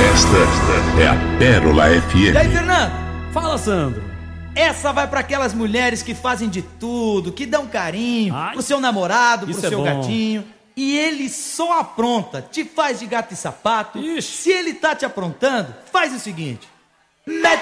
Esta é a Pérola FM. E aí, Fernando? Fala, Sandro. Essa vai pra aquelas mulheres que fazem de tudo, que dão carinho pro seu namorado, pro seu gatinho. E ele só apronta, te faz de gato e sapato. Ixi. Se ele tá te aprontando, faz o seguinte: mete